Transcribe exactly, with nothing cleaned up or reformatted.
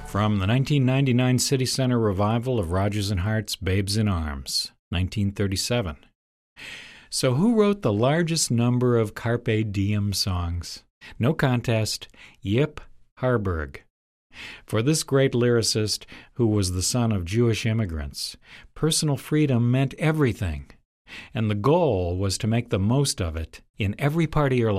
From the nineteen ninety-nine City Center revival of Rodgers and Hart's Babes in Arms, nineteen thirty-seven. So who wrote the largest number of Carpe Diem songs? No contest, Yip Harburg. For this great lyricist, who was the son of Jewish immigrants, personal freedom meant everything, and the goal was to make the most of it in every part of your